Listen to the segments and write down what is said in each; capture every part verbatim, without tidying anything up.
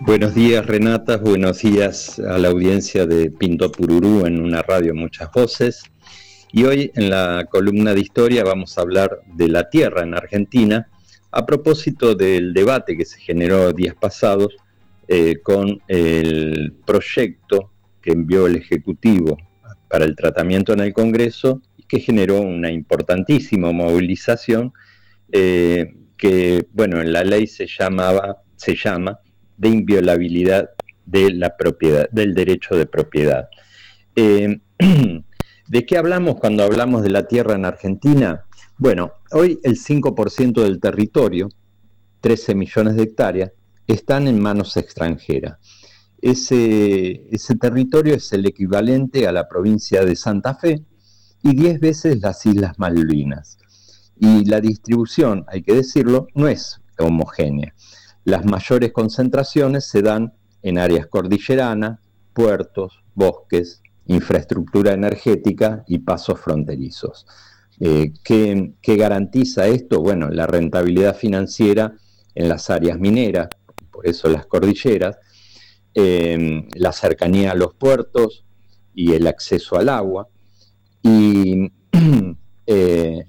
Buenos días, Renata, buenos días a la audiencia de Pinto Pururú en una radio Muchas Voces. Y hoy en la columna de historia vamos a hablar de la tierra en Argentina, a propósito del debate que se generó días pasados eh, con el proyecto que envió el Ejecutivo para el tratamiento en el Congreso y que generó una importantísima movilización eh, que, bueno, en la ley se llamaba, se llama de inviolabilidad de la propiedad, del derecho de propiedad. Eh, ¿De qué hablamos cuando hablamos de la tierra en Argentina? Bueno, hoy el cinco por ciento del territorio, trece millones de hectáreas, están en manos extranjeras. Ese, ese territorio es el equivalente a la provincia de Santa Fe y diez veces las Islas Malvinas. Y la distribución, hay que decirlo, no es homogénea. Las mayores concentraciones se dan en áreas cordilleranas, puertos, bosques, infraestructura energética y pasos fronterizos. Eh, ¿qué, ¿Qué garantiza esto? Bueno, la rentabilidad financiera en las áreas mineras, por eso las cordilleras, eh, la cercanía a los puertos y el acceso al agua. Y eh,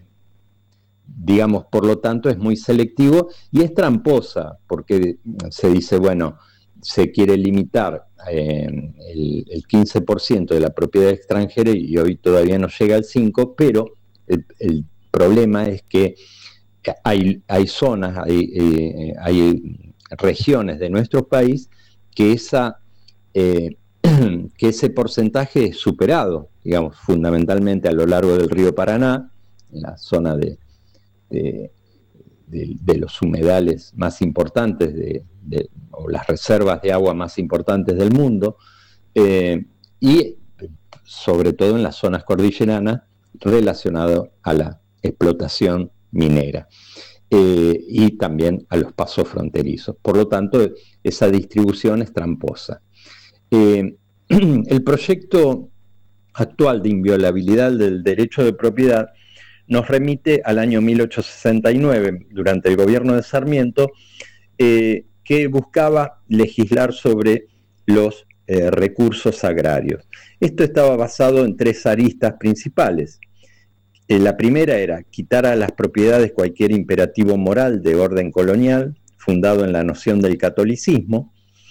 digamos, por lo tanto, es muy selectivo y es tramposa, porque se dice, bueno, se quiere limitar eh, el, el quince por ciento de la propiedad extranjera y hoy todavía no llega al cinco por ciento, pero el, el problema es que hay, hay zonas, hay, eh, hay regiones de nuestro país que, esa, eh, que ese porcentaje es superado, digamos, fundamentalmente a lo largo del río Paraná, en la zona de De, de, de los humedales más importantes de, de, o las reservas de agua más importantes del mundo, eh, y sobre todo en las zonas cordilleranas relacionado a la explotación minera eh, y también a los pasos fronterizos. Por lo tanto, esa distribución es tramposa. Eh, el proyecto actual de inviolabilidad del derecho de propiedad nos remite al año mil ochocientos sesenta y nueve, durante el gobierno de Sarmiento, eh, que buscaba legislar sobre los eh, recursos agrarios. Esto estaba basado en tres aristas principales. Eh, la primera era quitar a las propiedades cualquier imperativo moral de orden colonial, fundado en la noción del catolicismo.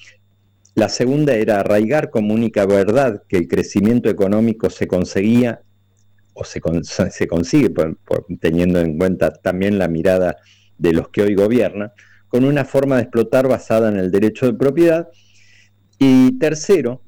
La segunda era arraigar como única verdad que el crecimiento económico se conseguía o se, con, se consigue, por, por, teniendo en cuenta también la mirada de los que hoy gobiernan, con una forma de explotar basada en el derecho de propiedad. Y tercero,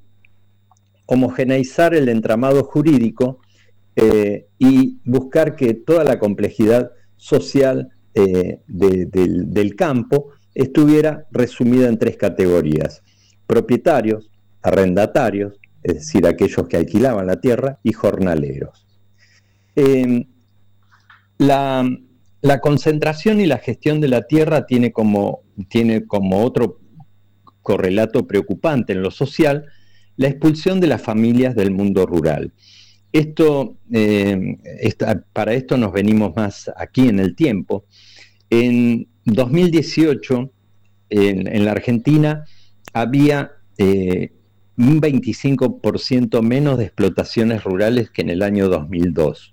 homogeneizar el entramado jurídico eh, y buscar que toda la complejidad social eh, de, de, del campo estuviera resumida en tres categorías: propietarios, arrendatarios, es decir, aquellos que alquilaban la tierra, y jornaleros. Eh, la, la concentración y la gestión de la tierra tiene como, tiene como otro correlato preocupante en lo social la expulsión de las familias del mundo rural. Esto, eh, esta, para esto nos venimos más aquí en el tiempo. En dos mil dieciocho, en, en la Argentina, había eh, un veinticinco por ciento menos de explotaciones rurales que en el año dos mil dos.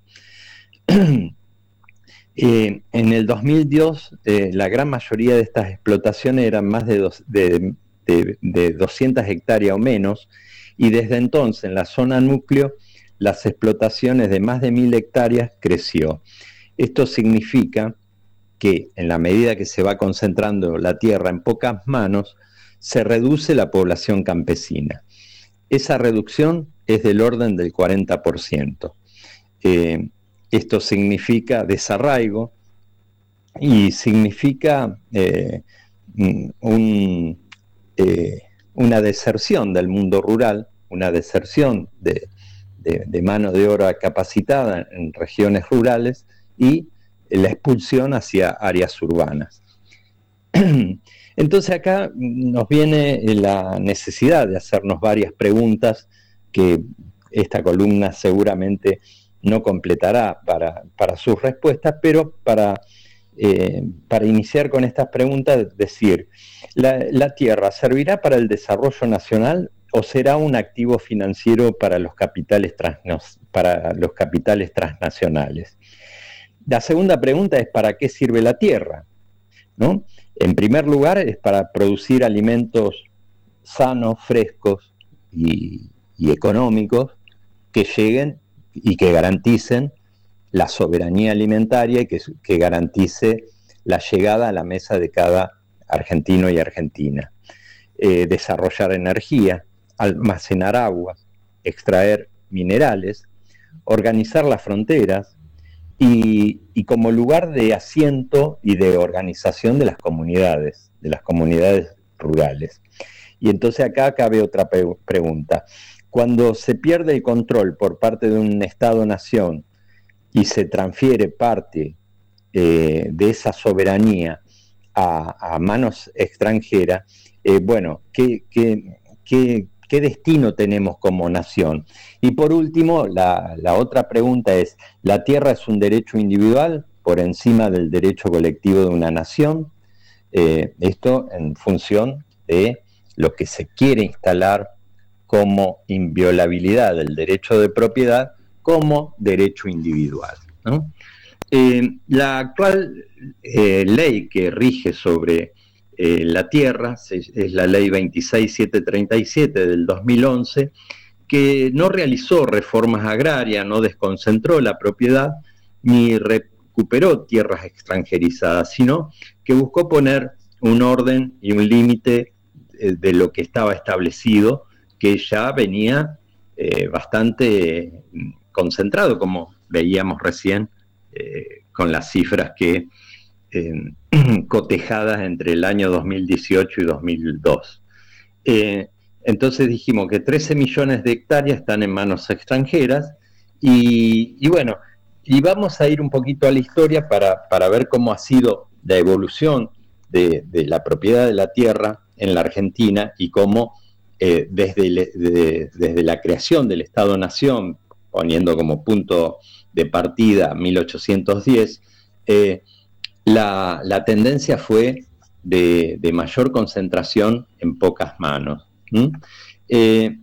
Eh, en el dos mil dos, eh, la gran mayoría de estas explotaciones eran más de, dos, de, de, de doscientas hectáreas o menos, y desde entonces en la zona núcleo las explotaciones de más de mil hectáreas creció. Esto significa que en la medida que se va concentrando la tierra en pocas manos, se reduce la población campesina. Esa reducción es del orden del cuarenta por ciento. Eh, Esto significa desarraigo y significa eh, un, eh, una deserción del mundo rural, una deserción de, de, de mano de obra capacitada en regiones rurales y la expulsión hacia áreas urbanas. Entonces acá nos viene la necesidad de hacernos varias preguntas que esta columna seguramente no completará para, para sus respuestas, pero para, eh, para iniciar con estas preguntas, decir, La, la tierra servirá para el desarrollo nacional o será un activo financiero para los capitales, trans, para los capitales transnacionales. La segunda pregunta es ¿para qué sirve la tierra? ¿No? En primer lugar es para producir alimentos sanos, frescos y, y económicos que lleguen y que garanticen la soberanía alimentaria y que, que garantice la llegada a la mesa de cada argentino y argentina. Eh, desarrollar energía, almacenar agua, extraer minerales, organizar las fronteras y, y como lugar de asiento y de organización de las comunidades, de las comunidades rurales. Y entonces acá cabe otra pre- pregunta. Cuando se pierde el control por parte de un Estado-nación y se transfiere parte eh, de esa soberanía a, a manos extranjeras, eh, bueno, ¿qué, qué, qué, qué destino tenemos como nación? Y por último, la, la otra pregunta es, ¿la tierra es un derecho individual por encima del derecho colectivo de una nación? Eh, esto en función de lo que se quiere instalar como inviolabilidad del derecho de propiedad como derecho individual, ¿no? Eh, la actual eh, ley que rige sobre eh, la tierra es la ley veintiséis mil setecientos treinta y siete del dos mil once, que no realizó reformas agrarias, no desconcentró la propiedad ni recuperó tierras extranjerizadas, sino que buscó poner un orden y un límite eh, de lo que estaba establecido, que ya venía eh, bastante concentrado, como veíamos recién, eh, con las cifras que eh, cotejadas entre el año dos mil dieciocho y dos mil dos. Eh, entonces dijimos que trece millones de hectáreas están en manos extranjeras y, y bueno, y vamos a ir un poquito a la historia para, para ver cómo ha sido la evolución de, de la propiedad de la tierra en la Argentina y cómo eh, desde, le, de, desde la creación del Estado-Nación, poniendo como punto de partida mil ochocientos diez, eh, la, la tendencia fue de, de mayor concentración en pocas manos. ¿Mm? Eh,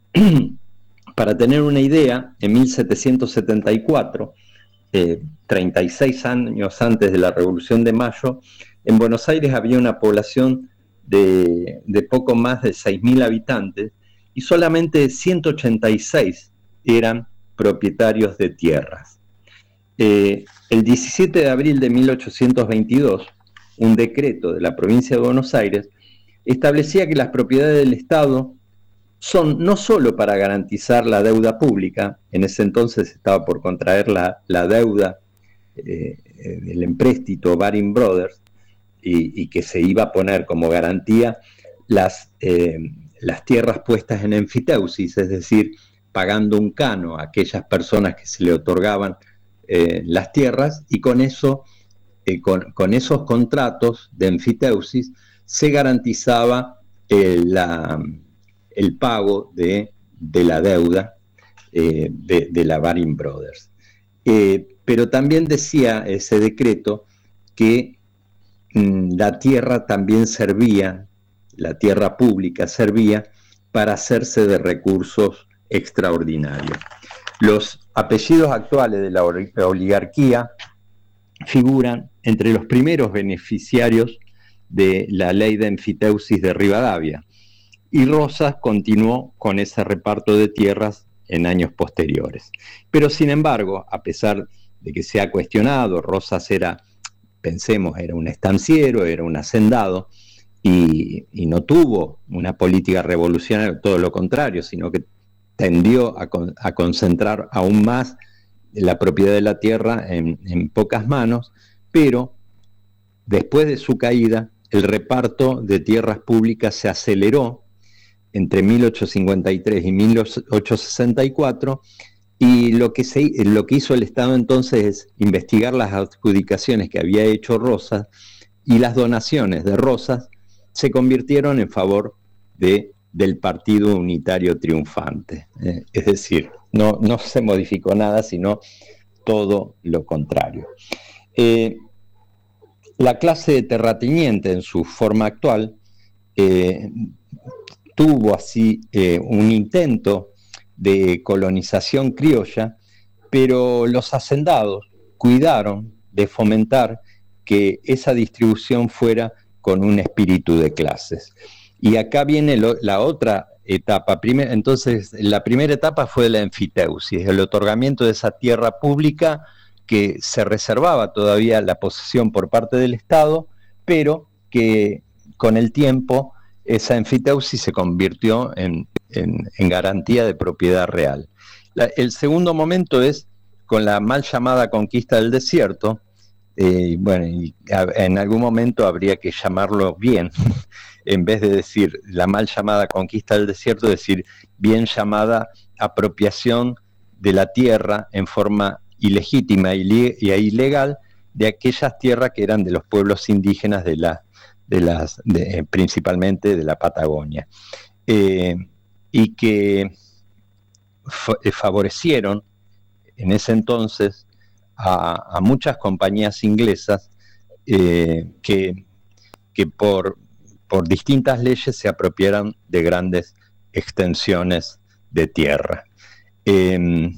para tener una idea, en mil setecientos setenta y cuatro, eh, treinta y seis años antes de la Revolución de Mayo, en Buenos Aires había una población de, de poco más de seis mil habitantes y solamente ciento ochenta y seis eran propietarios de tierras. Eh, el diecisiete de abril de mil ochocientos veintidós, un decreto de la provincia de Buenos Aires establecía que las propiedades del Estado son no solo para garantizar la deuda pública, en ese entonces estaba por contraer la, la deuda eh, del empréstito Baring Brothers, y, y que se iba a poner como garantía las, eh, las tierras puestas en enfiteusis, es decir, pagando un cano a aquellas personas que se le otorgaban eh, las tierras, y con eso, eh, con, con esos contratos de enfiteusis se garantizaba eh, la, el pago de, de la deuda eh, de, de la Baring Brothers. Eh, pero también decía ese decreto que mmm, la tierra también servía, la tierra pública servía para hacerse de recursos extraordinarios. Los apellidos actuales de la oligarquía figuran entre los primeros beneficiarios de la ley de enfiteusis de Rivadavia, y Rosas continuó con ese reparto de tierras en años posteriores. Pero sin embargo, a pesar de que se ha cuestionado, Rosas era, pensemos, era un estanciero, era un hacendado, y, y no tuvo una política revolucionaria, todo lo contrario, sino que tendió a, con, a concentrar aún más la propiedad de la tierra en, en pocas manos, pero después de su caída, el reparto de tierras públicas se aceleró entre mil ochocientos cincuenta y tres y mil ochocientos sesenta y cuatro, y lo que, se, lo que hizo el Estado entonces es investigar las adjudicaciones que había hecho Rosas, y las donaciones de Rosas se convirtieron en favor de, del Partido Unitario Triunfante. Eh, es decir, no, no se modificó nada, sino todo lo contrario. Eh, la clase terrateniente en su forma actual eh, tuvo así eh, un intento de colonización criolla, pero los hacendados cuidaron de fomentar que esa distribución fuera con un espíritu de clases. Y acá viene lo, la otra etapa. Primer, entonces, la primera etapa fue la enfiteusis, el otorgamiento de esa tierra pública que se reservaba todavía la posesión por parte del Estado, pero que con el tiempo esa enfiteusis se convirtió en, en, en garantía de propiedad real. La, el segundo momento es con la mal llamada conquista del desierto. Eh, bueno, y a, en algún momento habría que llamarlo bien, en vez de decir la mal llamada conquista del desierto, decir bien llamada apropiación de la tierra en forma ilegítima y ilegal de aquellas tierras que eran de los pueblos indígenas de la, de las, de, principalmente de la Patagonia, eh, y que favorecieron en ese entonces a, a muchas compañías inglesas eh, que, que por, por distintas leyes se apropiaran de grandes extensiones de tierra. Eh,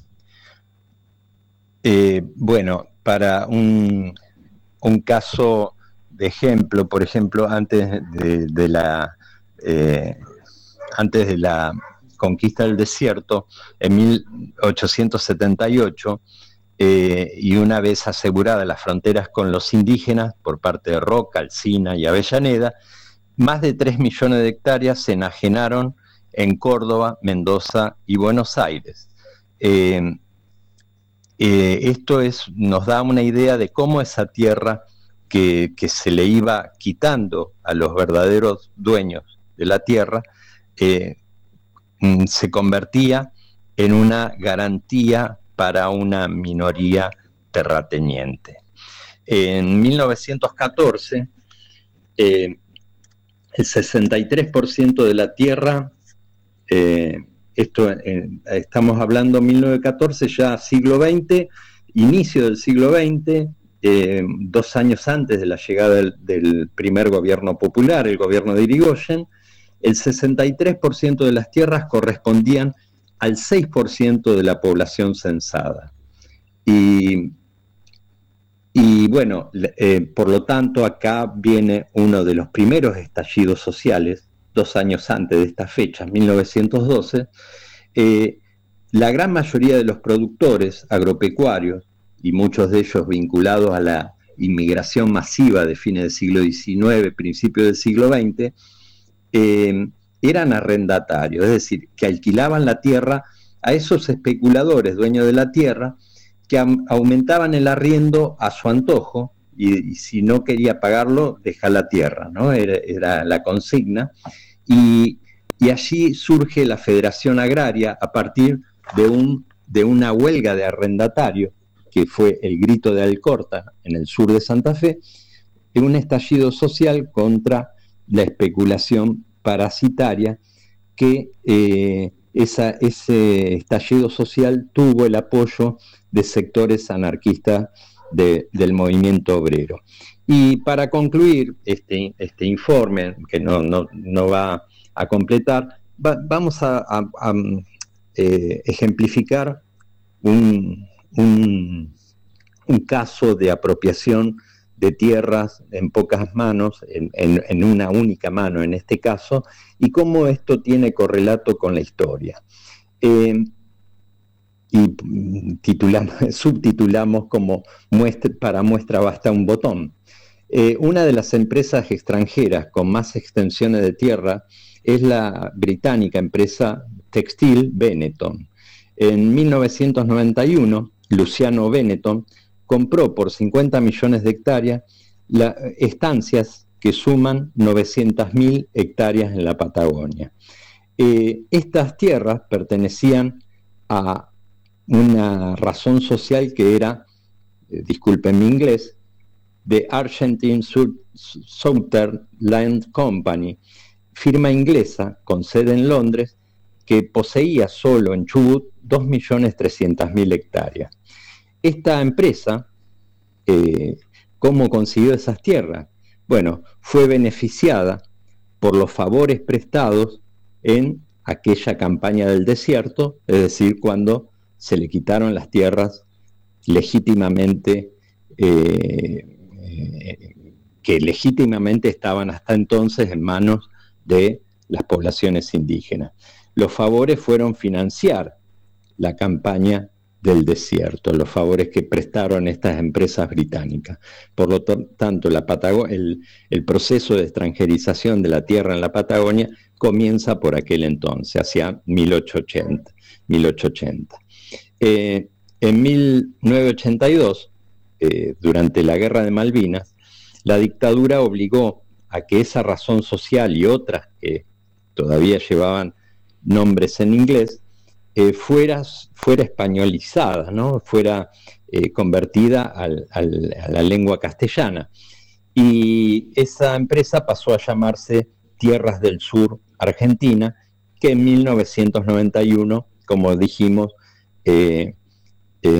eh, bueno, para un, un caso de ejemplo, por ejemplo, antes de, de la eh, antes de la conquista del desierto, en mil ochocientos setenta y ocho, eh, y una vez aseguradas las fronteras con los indígenas por parte de Roca, Alsina y Avellaneda, más de tres millones de hectáreas se enajenaron en Córdoba, Mendoza y Buenos Aires. Eh, eh, esto es, nos da una idea de cómo esa tierra que, que se le iba quitando a los verdaderos dueños de la tierra, eh, se convertía en una garantía para una minoría terrateniente. En mil novecientos catorce, eh, el sesenta y tres por ciento de la tierra, eh, esto eh, estamos hablando mil novecientos catorce, ya siglo veinte, inicio del siglo veinte, eh, dos años antes de la llegada del, del primer gobierno popular, el gobierno de Irigoyen, el sesenta y tres por ciento de las tierras correspondían al seis por ciento de la población censada. Y, y bueno, eh, por lo tanto, acá viene uno de los primeros estallidos sociales, dos años antes de esta fecha, mil novecientos doce. Eh, la gran mayoría de los productores agropecuarios, y muchos de ellos vinculados a la inmigración masiva de fines del siglo diecinueve, principios del siglo veinte, Eh, eran arrendatarios, es decir, que alquilaban la tierra a esos especuladores, dueños de la tierra, que aumentaban el arriendo a su antojo, y, y si no quería pagarlo, deja la tierra, ¿no? Era, era la consigna, y, y allí surge la Federación Agraria a partir de, un, de una huelga de arrendatarios, que fue el Grito de Alcorta, en el sur de Santa Fe, en un estallido social contra la especulación parasitaria, que eh, esa, ese estallido social tuvo el apoyo de sectores anarquistas de, del movimiento obrero. Y para concluir este, este informe, que no, no, no va a completar, va, vamos a, a, a eh, ejemplificar un, un, un caso de apropiación de tierras en pocas manos, en, en, en una única mano en este caso, y cómo esto tiene correlato con la historia. Eh, y titulamos, subtitulamos como muestra, para muestra basta un botón. Eh, una de las empresas extranjeras con más extensiones de tierra es la británica empresa textil Benetton. En mil novecientos noventa y uno, Luciano Benetton compró por cincuenta millones de hectáreas la, estancias que suman novecientas mil hectáreas en la Patagonia. Eh, estas tierras pertenecían a una razón social que era, eh, disculpen mi inglés, The Argentine Southern Land Company, firma inglesa con sede en Londres, que poseía solo en Chubut dos millones trescientas mil hectáreas. Esta empresa, eh, ¿cómo consiguió esas tierras? Bueno, fue beneficiada por los favores prestados en aquella campaña del desierto, es decir, cuando se le quitaron las tierras legítimamente, eh, eh, que legítimamente estaban hasta entonces en manos de las poblaciones indígenas. Los favores fueron financiar la campaña del desierto, los favores que prestaron estas empresas británicas. Por lo tanto, la Patago- el, el proceso de extranjerización de la tierra en la Patagonia comienza por aquel entonces, hacia mil ochocientos ochenta. Eh, en mil novecientos ochenta y dos, eh, durante la Guerra de Malvinas, la dictadura obligó a que esa razón social y otras que todavía llevaban nombres en inglés, eh, fuera, fuera españolizada, ¿no? Fuera eh, convertida al, al, a la lengua castellana. Y esa empresa pasó a llamarse Tierras del Sur Argentina, que en mil novecientos noventa y uno, como dijimos, eh, eh,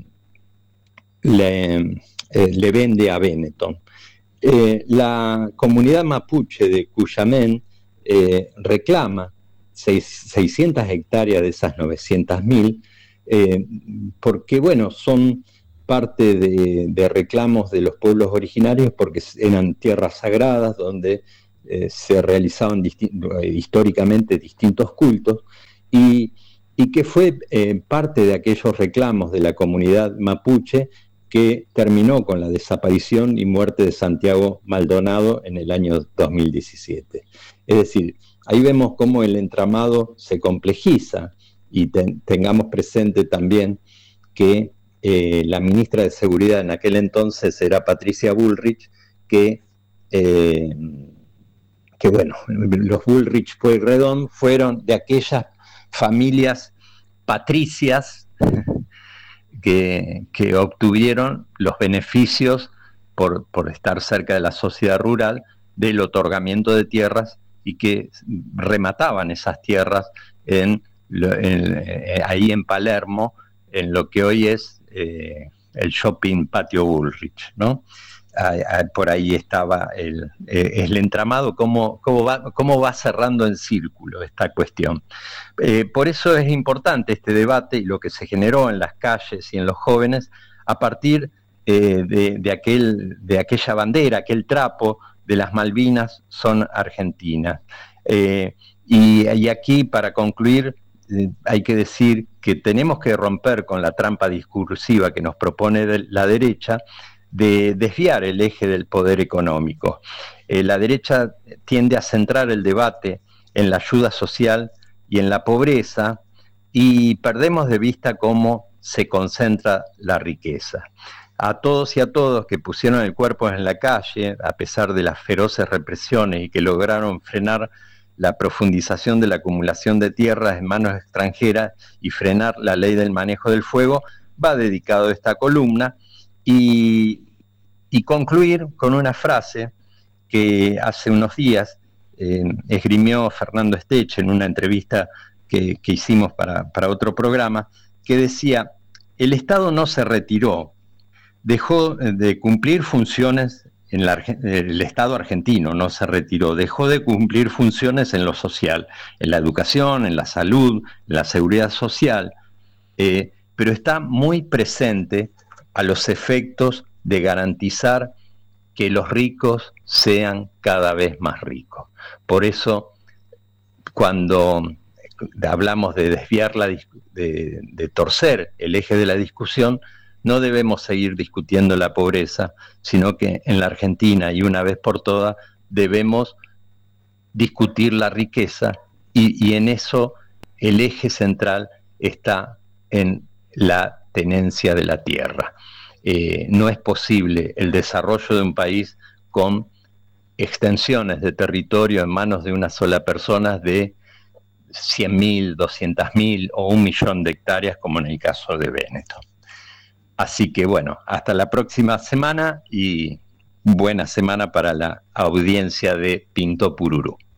le, eh, le vende a Benetton. Eh, la comunidad mapuche de Cuyamén eh, reclama seis, seiscientas hectáreas de esas novecientas mil, eh, porque, bueno, son parte de, de reclamos de los pueblos originarios, porque eran tierras sagradas donde eh, se realizaban disti- históricamente distintos cultos, y, y que fue eh, parte de aquellos reclamos de la comunidad mapuche que terminó con la desaparición y muerte de Santiago Maldonado en el año dos mil diecisiete. Es decir, ahí vemos cómo el entramado se complejiza, y ten, tengamos presente también que eh, la ministra de Seguridad en aquel entonces era Patricia Bullrich, que, eh, que bueno, los Bullrich Pueyrredón fueron de aquellas familias patricias Que, que obtuvieron los beneficios por, por estar cerca de la sociedad rural del otorgamiento de tierras, y que remataban esas tierras en, en, eh, ahí en Palermo, en lo que hoy es eh, el shopping Patio Bullrich, ¿no? Ah, ah, por ahí estaba el, eh, el entramado, cómo, cómo, va, cómo va cerrando en círculo esta cuestión. Eh, por eso es importante este debate y lo que se generó en las calles y en los jóvenes a partir eh, de, de, aquel, de aquella bandera, aquel trapo de las Malvinas son argentinas. Eh, y, y aquí, para concluir, eh, hay que decir que tenemos que romper con la trampa discursiva que nos propone de la derecha, de desviar el eje del poder económico. Eh, la derecha tiende a centrar el debate en la ayuda social y en la pobreza, y perdemos de vista cómo se concentra la riqueza. A todos y a todos que pusieron el cuerpo en la calle, a pesar de las feroces represiones, y que lograron frenar la profundización de la acumulación de tierras en manos extranjeras y frenar la ley del manejo del fuego, va dedicado esta columna. Y, y concluir con una frase que hace unos días eh, esgrimió Fernando Estech en una entrevista que, que hicimos para, para otro programa, que decía: el Estado no se retiró, dejó de cumplir funciones, en la, el Estado argentino no se retiró, dejó de cumplir funciones en lo social, en la educación, en la salud, en la seguridad social, eh, pero está muy presente a los efectos de garantizar que los ricos sean cada vez más ricos. Por eso, cuando hablamos de desviar, la, de, de torcer el eje de la discusión, no debemos seguir discutiendo la pobreza, sino que en la Argentina, y una vez por todas, debemos discutir la riqueza, y, y en eso el eje central está en la tenencia de la tierra. Eh, no es posible el desarrollo de un país con extensiones de territorio en manos de una sola persona de cien mil, doscientas mil o un millón de hectáreas, como en el caso de Benetton. Así que bueno, hasta la próxima semana, y buena semana para la audiencia de Pinto Pururú.